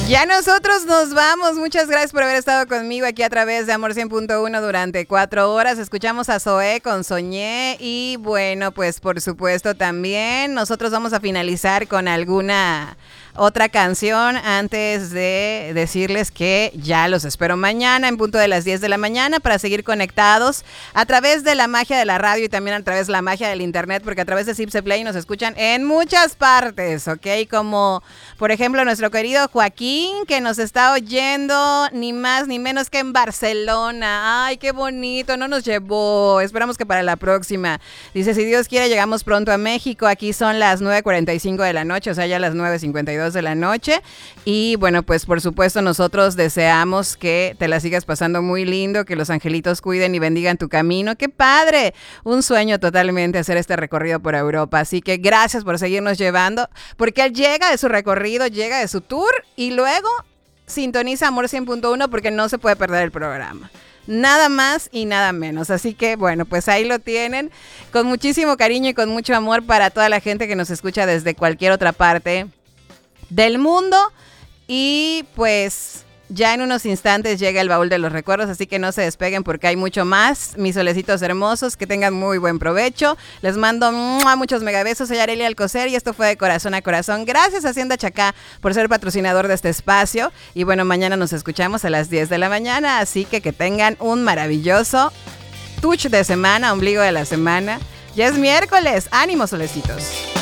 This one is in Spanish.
Ya nosotros nos vamos. Muchas gracias por haber estado conmigo aquí a través de Amor 100.1 durante 4 horas. Escuchamos a Zoé con Soñé y bueno, pues por supuesto también nosotros vamos a finalizar con alguna otra canción antes de decirles que ya los espero mañana en punto de las 10 de la mañana para seguir conectados a través de la magia de la radio y también a través de la magia del internet, porque a través de Zipse Play nos escuchan en muchas partes, ¿ok? Como por ejemplo nuestro querido Joaquín, que nos está oyendo ni más ni menos que en Barcelona. Ay, qué bonito, no nos llevó. Esperamos que para la próxima. Dice, si Dios quiere llegamos pronto a México. Aquí son las 9:45 de la noche, o sea, ya las 9:52 de la noche. Y bueno, pues por supuesto nosotros deseamos que te la sigas pasando muy lindo, que los angelitos cuiden y bendigan tu camino. ¡Qué padre! Un sueño totalmente hacer este recorrido por Europa. Así que gracias por seguirnos llevando, porque él llega de su recorrido, llega de su tour y luego sintoniza Amor 100.1 porque no se puede perder el programa. Nada más y nada menos. Así que bueno, pues ahí lo tienen. Con muchísimo cariño y con mucho amor para toda la gente que nos escucha desde cualquier otra parte del mundo. Y pues ya en unos instantes llega el baúl de los recuerdos, así que no se despeguen porque hay mucho más. Mis solecitos hermosos, que tengan muy buen provecho. Les mando muchos megabesos. Soy Arelia Alcocer y esto fue de corazón a corazón. Gracias Hacienda Chacá por ser patrocinador de este espacio. Y bueno, mañana nos escuchamos a las 10 de la mañana, así que tengan un maravilloso touch de semana, ombligo de la semana. Ya es miércoles. ¡Ánimo, solecitos!